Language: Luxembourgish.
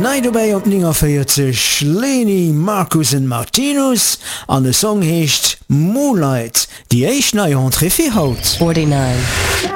Nei dabei op Ninger feiert sech Leni, Marcus en Martinus an de Song heescht Moonlight, die eich nei Entrefir haut. 49.